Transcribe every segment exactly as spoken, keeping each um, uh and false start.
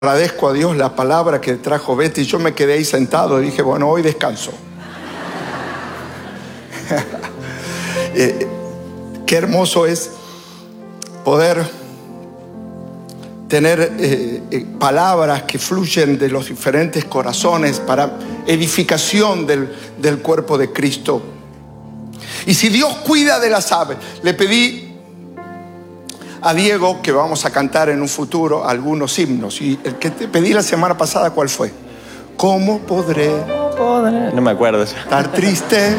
Agradezco a Dios la palabra que trajo Betty. Yo me quedé ahí sentado y dije, bueno, hoy descanso. eh, qué hermoso es poder tener eh, eh, palabras que fluyen de los diferentes corazones para edificación del, del cuerpo de Cristo. Y si Dios cuida de las aves, le pedí a Diego que vamos a cantar en un futuro algunos himnos. Y el que te pedí la semana pasada, ¿cuál fue? ¿Cómo podré? ¿Cómo podré? No me acuerdo. Estar triste.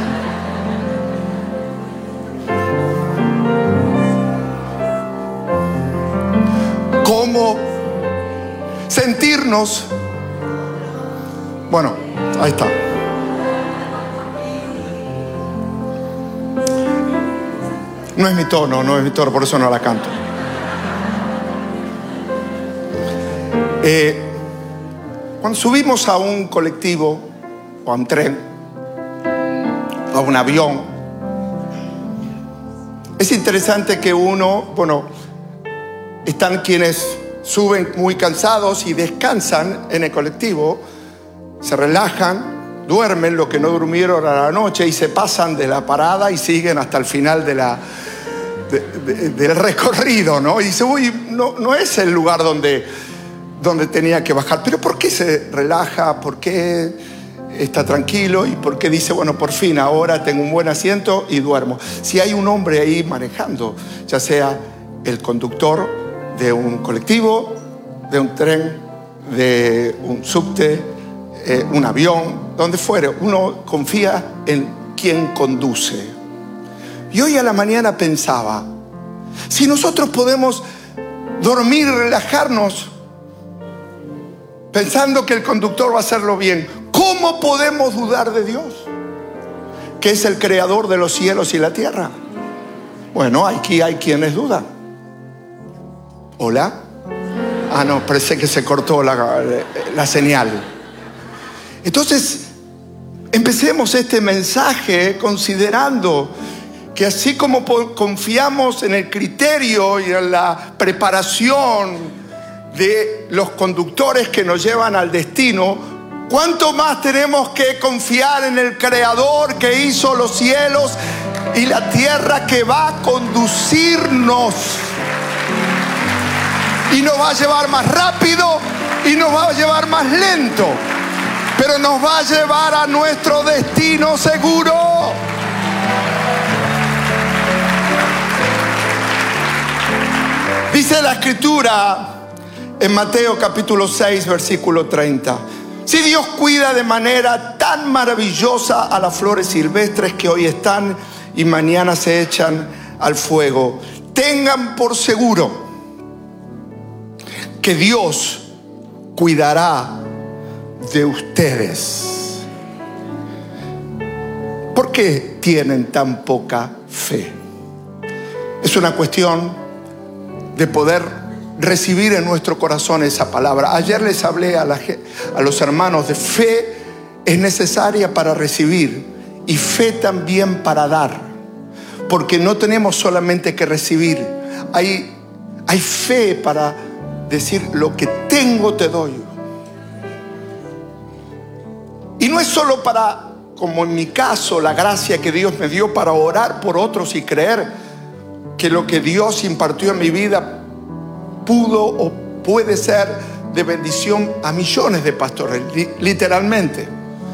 ¿Cómo sentirnos? Bueno, ahí está. No es mi tono, no es mi tono, por eso no la canto. Eh, cuando subimos a un colectivo o a un tren o a un avión, es interesante que uno, bueno, están quienes suben muy cansados y descansan en el colectivo, se relajan, duermen lo que no durmieron a la noche y se pasan de la parada y siguen hasta el final de la, de, de, del recorrido, ¿no? Y dice, uy, no, no es el lugar donde... donde tenía que bajar. Pero ¿por qué se relaja? ¿Por qué está tranquilo? ¿Y por qué dice, bueno, por fin ahora tengo un buen asiento y duermo? Si hay un hombre ahí manejando, ya sea el conductor de un colectivo, de un tren, de un subte, eh, un avión, donde fuere, uno confía en quien conduce. Y hoy a la mañana pensaba, si nosotros podemos dormir, relajarnos, pensando que el conductor va a hacerlo bien, ¿cómo podemos dudar de Dios? Que es el creador de los cielos y la tierra. Bueno, aquí hay quienes dudan. ¿Hola? Ah, no, parece que se cortó la, la señal. Entonces, empecemos este mensaje considerando que así como confiamos en el criterio y en la preparación de los conductores que nos llevan al destino, ¿cuánto más tenemos que confiar en el Creador que hizo los cielos y la tierra, que va a conducirnos y nos va a llevar más rápido y nos va a llevar más lento, pero nos va a llevar a nuestro destino seguro? Dice la Escritura en Mateo capítulo seis, versículo treinta. Si Dios cuida de manera tan maravillosa a las flores silvestres que hoy están y mañana se echan al fuego, tengan por seguro que Dios cuidará de ustedes. ¿Por qué tienen tan poca fe? Es una cuestión de poder recibir en nuestro corazón esa palabra. Ayer les hablé a, la, a los hermanos de fe es necesaria para recibir y fe también para dar, porque no tenemos solamente que recibir, hay, hay fe para decir lo que tengo te doy. Y no es solo para, como en mi caso, la gracia que Dios me dio para orar por otros y creer que lo que Dios impartió en mi vida pudo o puede ser de bendición a millones de pastores, literalmente.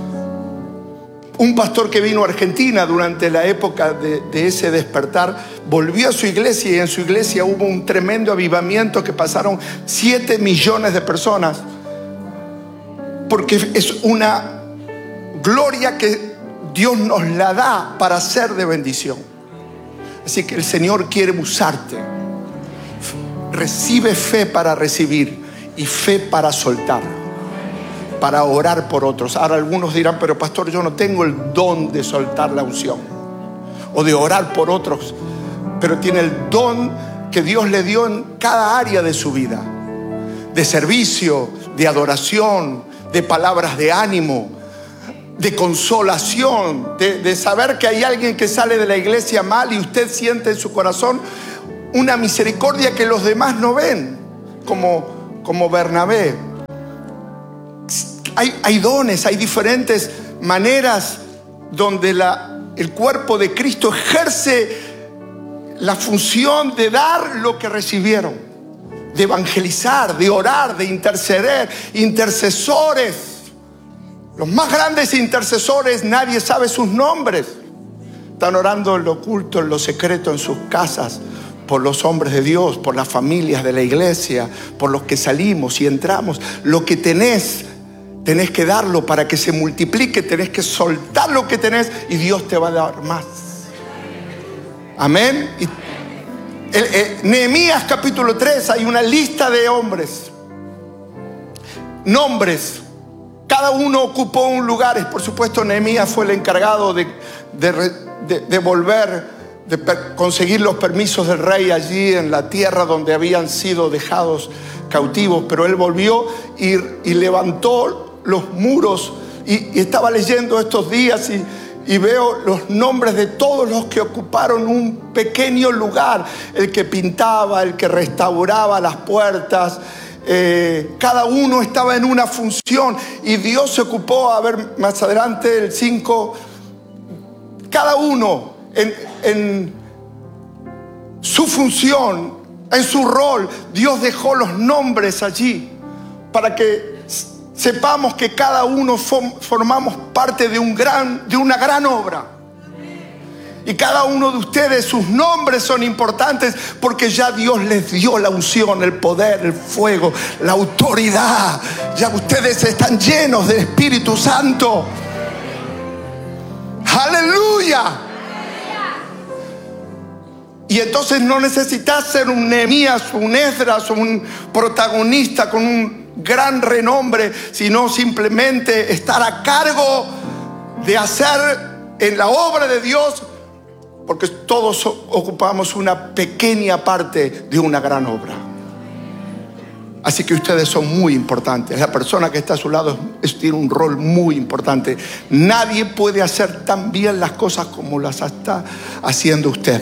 Un pastor que vino a Argentina durante la época de, de ese despertar, volvió a su iglesia y en su iglesia hubo un tremendo avivamiento que pasaron siete millones de personas, porque es una gloria que Dios nos la da para ser de bendición. Así que el Señor quiere usarte. Recibe fe para recibir y fe para soltar, para orar por otros. Ahora algunos dirán, pero pastor, yo no tengo el don de soltar la unción o de orar por otros, pero tiene el don que Dios le dio en cada área de su vida, de servicio, de adoración, de palabras de ánimo, de consolación, de, de saber que hay alguien que sale de la iglesia mal y usted siente en su corazón una misericordia que los demás no ven, como, como Bernabé. hay, hay dones, hay diferentes maneras donde la, el cuerpo de Cristo ejerce la función de dar lo que recibieron, de evangelizar, de orar, de interceder. Intercesores, los más grandes intercesores, nadie sabe sus nombres. Están orando en lo oculto, en lo secreto, en sus casas, por los hombres de Dios, por las familias de la iglesia, por los que salimos y entramos. Lo que tenés, tenés que darlo para que se multiplique. Tenés que soltar lo que tenés y Dios te va a dar más. Amén. Y el, el, Nehemías capítulo tres, hay una lista de hombres, nombres. Cada uno ocupó un lugar. Por supuesto, Nehemías fue el encargado de, de, de, de volver, de per, conseguir los permisos del rey allí en la tierra donde habían sido dejados cautivos. Pero él volvió y, y levantó los muros. Y, y estaba leyendo estos días y, y veo los nombres de todos los que ocuparon un pequeño lugar. El que pintaba, el que restauraba las puertas. Eh, cada uno estaba en una función y Dios se ocupó, a ver más adelante el cinco, cada uno en, en su función, en su rol. Dios dejó los nombres allí para que sepamos que cada uno formamos parte de, un gran, de una gran obra. Y cada uno de ustedes, sus nombres son importantes porque ya Dios les dio la unción, el poder, el fuego, la autoridad. Ya ustedes están llenos del Espíritu Santo. ¡Aleluya! Y entonces no necesitas ser un Nehemías, un Esdras, un protagonista con un gran renombre, sino simplemente estar a cargo de hacer en la obra de Dios. Porque todos ocupamos una pequeña parte de una gran obra. Así que ustedes son muy importantes. La persona que está a su lado es, tiene un rol muy importante. Nadie puede hacer tan bien las cosas como las está haciendo usted.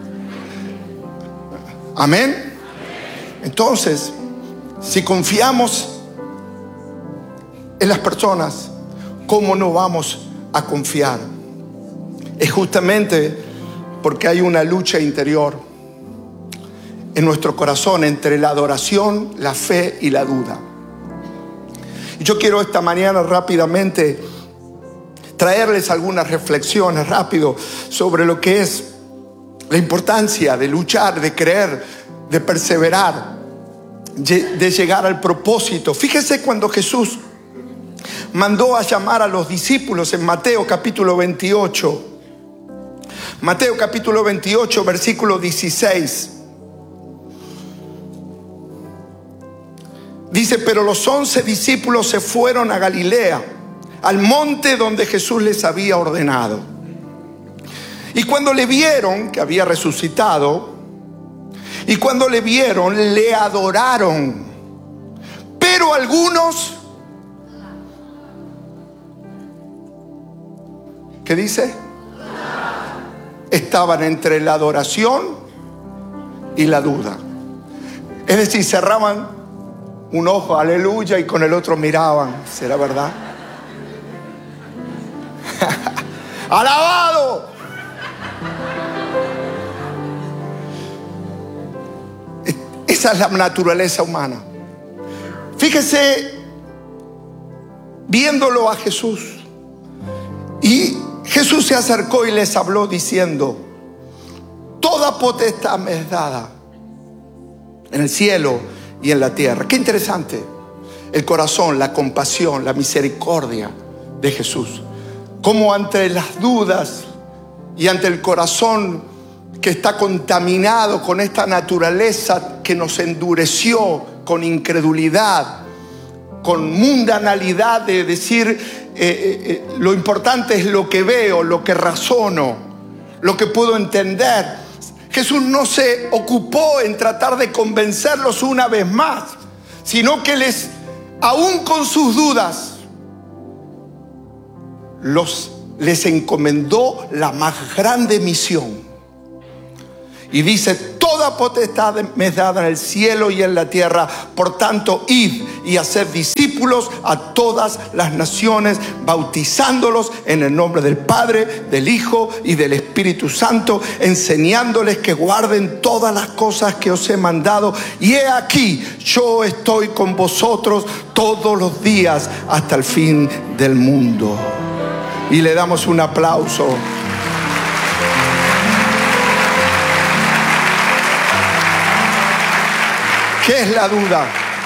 Amén. Entonces, si confiamos en las personas, ¿cómo no vamos a confiar? Es justamente porque hay una lucha interior en nuestro corazón entre la adoración, la fe y la duda. Y yo quiero esta mañana rápidamente traerles algunas reflexiones rápido sobre lo que es la importancia de luchar, de creer, de perseverar, de llegar al propósito. Fíjese cuando Jesús mandó a llamar a los discípulos en Mateo capítulo veintiocho. Mateo capítulo veintiocho, versículo dieciséis. Dice: pero los once discípulos se fueron a Galilea, al monte donde Jesús les había ordenado. Y cuando le vieron que había resucitado, y cuando le vieron, le adoraron. Pero algunos, ¿qué dice? Estaban entre la adoración y la duda. Es decir, cerraban un ojo, aleluya, y con el otro miraban. ¿Será verdad? ¡Alabado! Esa es la naturaleza humana. Fíjese, viéndolo a Jesús, y Jesús se acercó y les habló diciendo: toda potestad me es dada en el cielo y en la tierra. Qué interesante el corazón, la compasión, la misericordia de Jesús. Como ante las dudas y ante el corazón que está contaminado con esta naturaleza que nos endureció con incredulidad, con mundanalidad de decir eh, eh, lo importante es lo que veo, lo que razono, lo que puedo entender. Jesús no se ocupó en tratar de convencerlos una vez más, sino que les, aún con sus dudas, los, les encomendó la más grande misión. Y dice: toda toda potestad me es dada en el cielo y en la tierra. Por tanto, id y haced discípulos a todas las naciones, bautizándolos en el nombre del Padre, del Hijo y del Espíritu Santo, enseñándoles que guarden todas las cosas que os he mandado. Y he aquí, yo estoy con vosotros todos los días hasta el fin del mundo. Y le damos un aplauso. ¿Qué es la duda?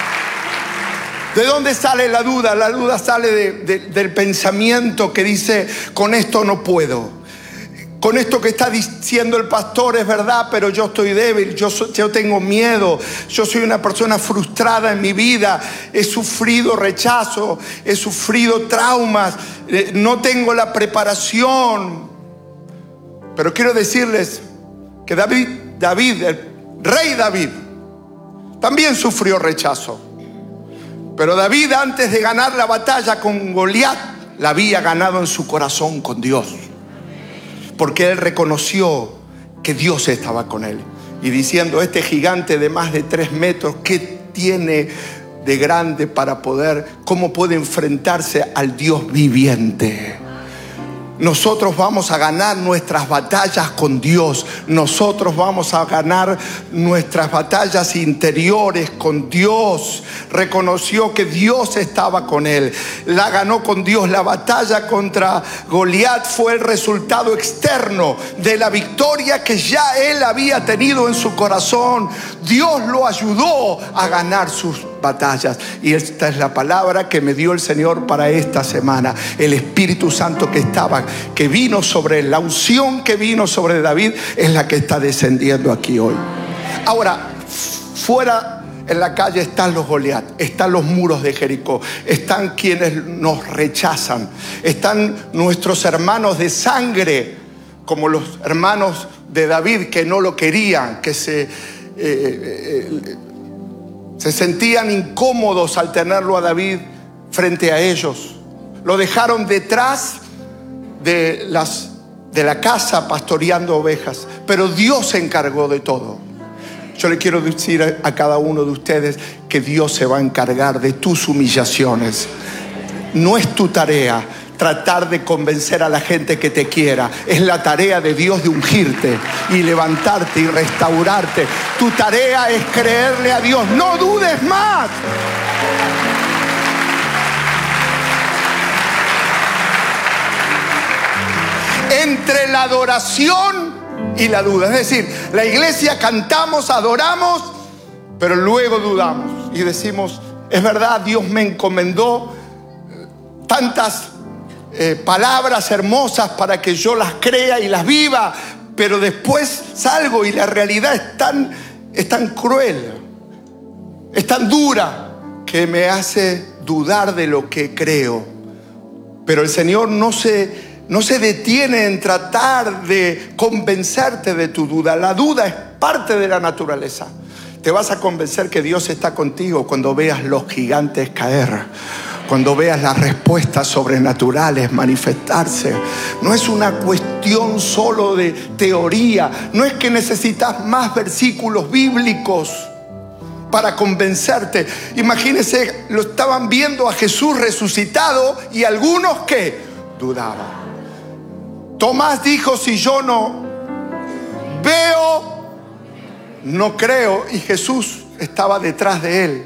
¿De dónde sale la duda? La duda sale de, de, del pensamiento que dice, con esto no puedo. Con esto que está diciendo el pastor es verdad, pero yo estoy débil, yo, so, yo tengo miedo, yo soy una persona frustrada en mi vida, he sufrido rechazo, he sufrido traumas, eh, no tengo la preparación. Pero quiero decirles que David, David, el rey David, también sufrió rechazo. Pero David, antes de ganar la batalla con Goliat, la había ganado en su corazón con Dios. Porque él reconoció que Dios estaba con él. Y diciendo, este gigante de más de tres metros, ¿qué tiene de grande para poder, cómo puede enfrentarse al Dios viviente? Nosotros vamos a ganar nuestras batallas con Dios. Nosotros vamos a ganar nuestras batallas interiores con Dios. Reconoció que Dios estaba con él. La ganó con Dios. La batalla contra Goliat fue el resultado externo de la victoria que ya él había tenido en su corazón. Dios lo ayudó a ganar sus batallas. Y esta es la palabra que me dio el Señor para esta semana. El Espíritu Santo que estaba, que vino sobre él, la unción que vino sobre David es la que está descendiendo aquí hoy. Ahora, fuera en la calle están los Goliat, están los muros de Jericó, están quienes nos rechazan, están nuestros hermanos de sangre, como los hermanos de David que no lo querían, que se... Eh, eh, Se sentían incómodos al tenerlo a David frente a ellos. Lo dejaron detrás de, las, de la casa pastoreando ovejas. Pero Dios se encargó de todo. Yo le quiero decir a, a cada uno de ustedes que Dios se va a encargar de tus humillaciones. No es tu tarea tratar de convencer a la gente que te quiera. Es la tarea de Dios de ungirte y levantarte y restaurarte. Tu tarea es creerle a Dios. No dudes más. Entre la adoración y la duda. Es decir, la iglesia cantamos, adoramos, pero luego dudamos y decimos, es verdad, Dios me encomendó tantas Eh, palabras hermosas para que yo las crea y las viva, pero después salgo y la realidad es tan, es tan cruel, es tan dura que me hace dudar de lo que creo. Pero el Señor no se, no se detiene en tratar de convencerte de tu duda. La duda es parte de la naturaleza. Te vas a convencer que Dios está contigo cuando veas los gigantes caer, cuando veas las respuestas sobrenaturales manifestarse. No es una cuestión solo de teoría. No es que necesitas más versículos bíblicos para convencerte. Imagínense, lo estaban viendo a Jesús resucitado y algunos que dudaban. Tomás dijo, si yo no veo, no creo. Y Jesús estaba detrás de él.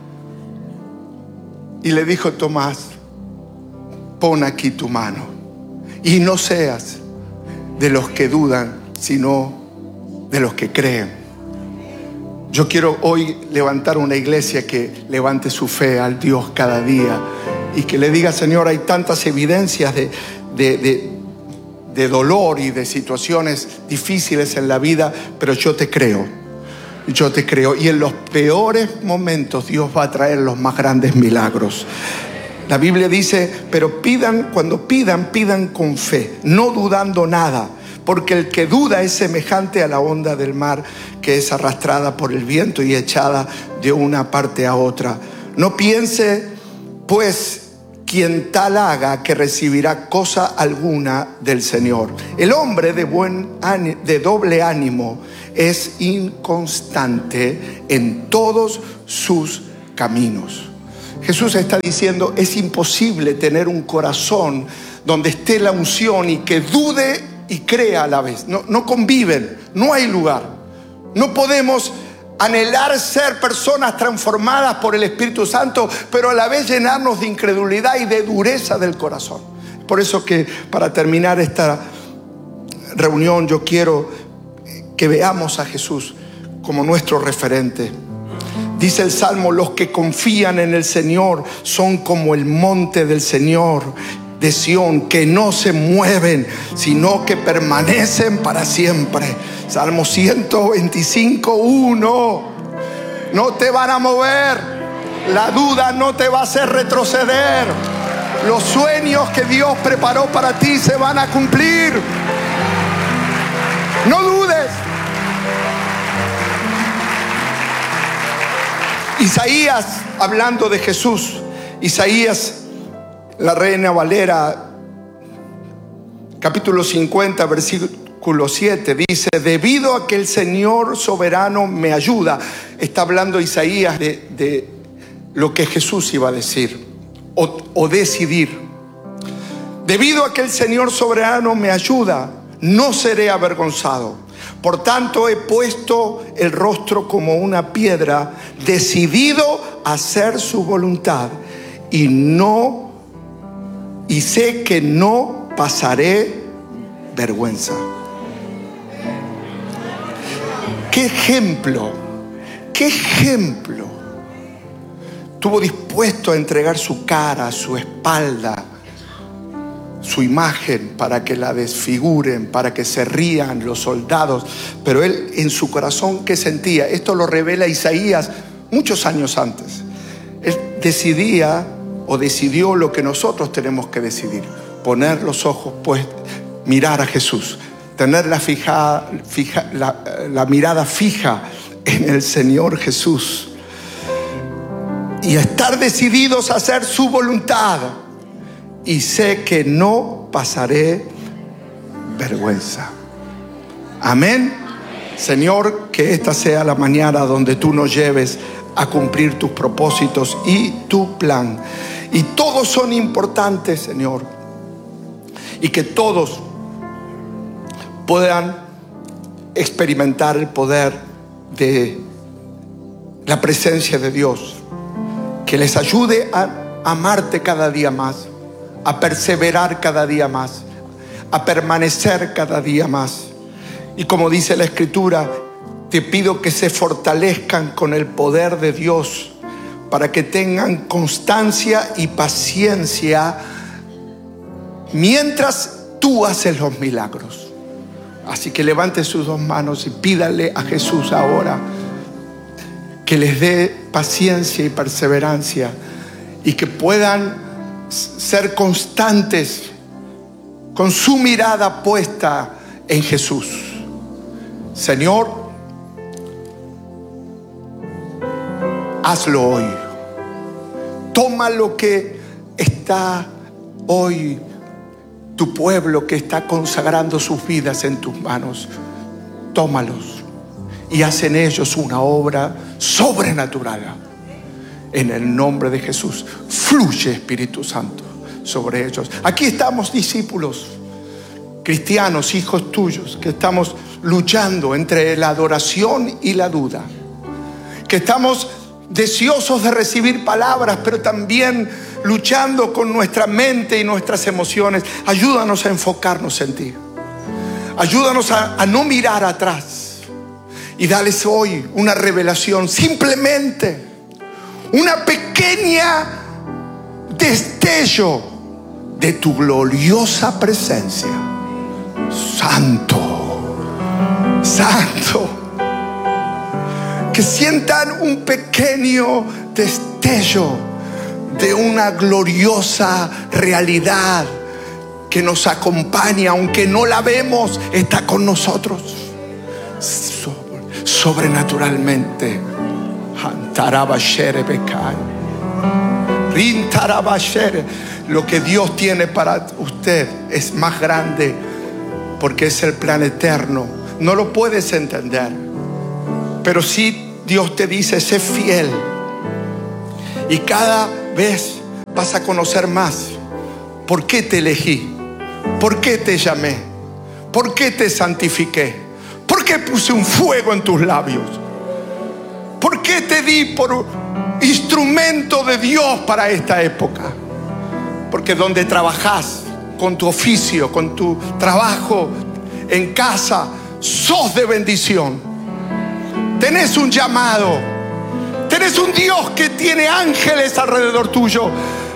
Y le dijo Tomás, pon aquí tu mano y no seas de los que dudan, sino de los que creen. Yo quiero hoy levantar una iglesia que levante su fe al Dios cada día y que le diga, Señor, hay tantas evidencias de, de, de, de dolor y de situaciones difíciles en la vida, pero yo te creo. Yo te creo. Y en los peores momentos Dios va a traer los más grandes milagros. La Biblia dice, pero pidan, cuando pidan, pidan con fe, no dudando nada. Porque el que duda es semejante a la onda del mar que es arrastrada por el viento y echada de una parte a otra. No piense, pues, quien tal haga que recibirá cosa alguna del Señor. El hombre de, buen ánimo, de doble ánimo es inconstante en todos sus caminos. Jesús está diciendo, es imposible tener un corazón donde esté la unción y que dude y crea a la vez. No, no conviven, no hay lugar. No podemos anhelar ser personas transformadas por el Espíritu Santo, pero a la vez llenarnos de incredulidad y de dureza del corazón. Por eso que para terminar esta reunión yo quiero que veamos a Jesús como nuestro referente. Dice el Salmo, los que confían en el Señor son como el monte del Señor de Sión, que no se mueven, sino que permanecen para siempre. Salmo ciento veinticinco, uno. No te van a mover, la duda no te va a hacer retroceder. Los sueños que Dios preparó para ti se van a cumplir. No dudes. Isaías, hablando de Jesús, Isaías, la Reina Valera, capítulo cincuenta, versículo siete, dice, debido a que el Señor soberano me ayuda. Está hablando Isaías de, de lo que Jesús iba a decir o, o decidir. Debido a que el Señor soberano me ayuda, no seré avergonzado. Por tanto, he puesto el rostro como una piedra, decidido a hacer su voluntad, y no, y sé que no pasaré vergüenza. ¿Qué ejemplo? ¿Qué ejemplo? Estuvo dispuesto a entregar su cara, su espalda, su imagen para que la desfiguren, para que se rían los soldados. Pero él en su corazón, ¿qué sentía? Esto lo revela Isaías muchos años antes. Él decidía o decidió lo que nosotros tenemos que decidir: poner los ojos, pues mirar a Jesús, tener la, fija, fija, la, la mirada fija en el Señor Jesús y estar decididos a hacer su voluntad. Y sé que no pasaré vergüenza. Amén. Amén. Señor, que esta sea la mañana donde tú nos lleves a cumplir tus propósitos y tu plan. Y todos son importantes, Señor. Y que todos puedan experimentar el poder de la presencia de Dios. Que les ayude a amarte cada día más, a perseverar cada día más, a permanecer cada día más. Y como dice la Escritura, te pido que se fortalezcan con el poder de Dios para que tengan constancia y paciencia mientras tú haces los milagros. Así que levante sus dos manos y pídale a Jesús ahora que les dé paciencia y perseverancia y que puedan ser constantes con su mirada puesta en Jesús. Señor, hazlo hoy. Toma lo que está hoy tu pueblo que está consagrando sus vidas en tus manos. Tómalos y haz en ellos una obra sobrenatural. En el nombre de Jesús, fluye Espíritu Santo sobre ellos. Aquí estamos discípulos, cristianos, hijos tuyos, que estamos luchando entre la adoración y la duda. Que estamos deseosos de recibir palabras, pero también luchando con nuestra mente y nuestras emociones. Ayúdanos a enfocarnos en ti. Ayúdanos a, a no mirar atrás. Y dales hoy una revelación, simplemente una pequeña destello de tu gloriosa presencia. Santo, santo. Que sientan un pequeño destello de una gloriosa realidad que nos acompaña, aunque no la vemos, está con nosotros sobrenaturalmente. Lo que Dios tiene para usted es más grande porque es el plan eterno. No lo puedes entender. Pero sí Dios te dice, sé fiel. Y cada vez vas a conocer más por qué te elegí, por qué te llamé, por qué te santifiqué, por qué puse un fuego en tus labios, por qué te di por instrumento de Dios para esta época. Porque donde trabajás, con tu oficio, con tu trabajo en casa, sos de bendición. Tenés un llamado. Tenés un Dios que tiene ángeles alrededor tuyo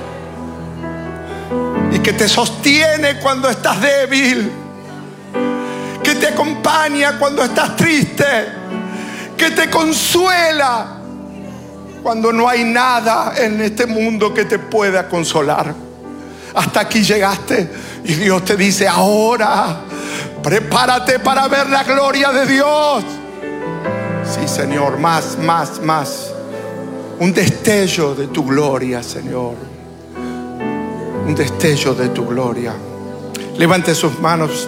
y que te sostiene cuando estás débil, que te acompaña cuando estás triste, que te consuela cuando no hay nada en este mundo que te pueda consolar. Hasta aquí llegaste y Dios te dice, ahora prepárate para ver la gloria de Dios. Sí, Señor, más, más, más. Un destello de tu gloria, Señor. Un destello de tu gloria. Levante sus manos.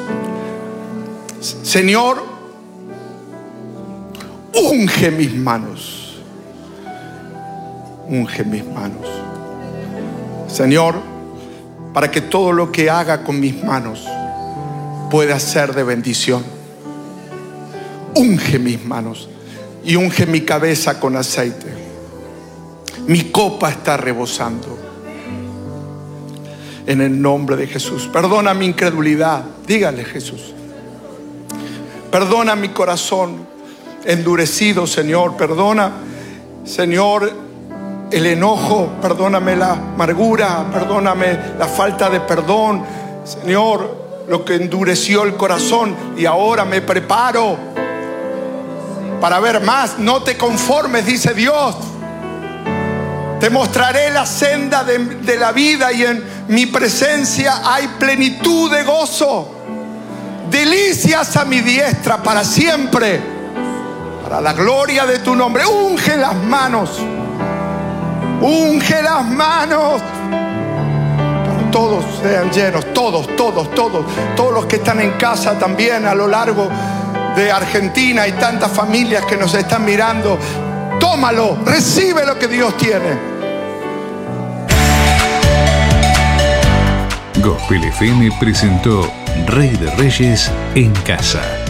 Señor, unge mis manos. Unge mis manos. Señor, para que todo lo que haga con mis manos pueda ser de bendición. Unge mis manos y unge mi cabeza con aceite. Mi copa está rebosando. En el nombre de Jesús. Perdona mi incredulidad. Dígale, Jesús. Perdona mi corazón endurecido, Señor. Perdona, Señor, el enojo. Perdóname la amargura. Perdóname la falta de perdón, Señor, lo que endureció el corazón. Y ahora me preparo para ver más. No te conformes, dice Dios. Te mostraré la senda de, de la vida, y en mi presencia hay plenitud de gozo. Delicias a mi diestra para siempre, para la gloria de tu nombre. Unge las manos. Unge las manos. Para todos sean llenos. Todos, todos, todos. Todos los que están en casa también a lo largo de Argentina. Hay tantas familias que nos están mirando. Tómalo. Recibe lo que Dios tiene. Gospel F M presentó Rey de Reyes en Casa.